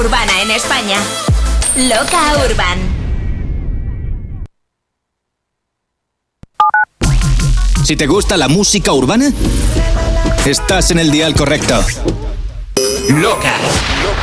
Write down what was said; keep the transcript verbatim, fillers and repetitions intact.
Urbana en España. Loca Urban. Si te gusta la música urbana, estás en el dial correcto. Loca.